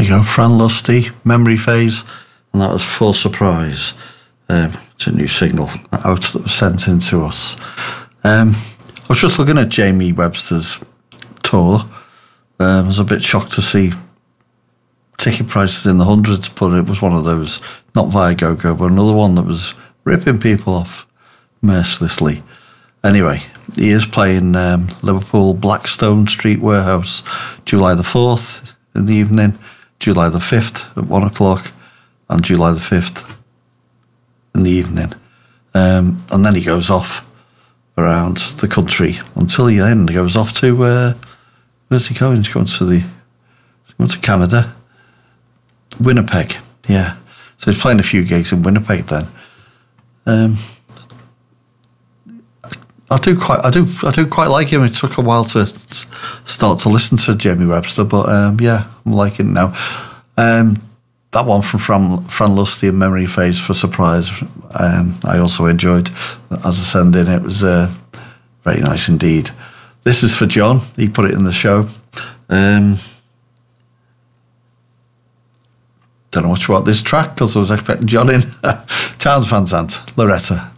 we go, Fran Lusty, Memory Phase, and that was For Surprise. It's a new single out that was sent in to us. I was just looking at Jamie Webster's tour. I was a bit shocked to see ticket prices in the hundreds, but it was one of those, not via GoGo, but another one that was ripping people off mercilessly. Anyway, he is playing Liverpool Blackstone Street Warehouse July the 4th in the evening, July the 5th at 1 o'clock, and July the 5th in the evening. And then he goes off around the country until he then goes off to, where's he going? He's going to Canada. Winnipeg, yeah. So he's playing a few gigs in Winnipeg then. I do quite like him. It took a while to start to listen to Jamie Webster, but yeah, I'm liking it now. That one from Fran Lusty and Memory Phase, For Surprise, I also enjoyed as I send in. It was very nice indeed. This is for John. He put it in the show. Don't know much about this track because I was expecting John in. Townes Van Zandt, Loretta.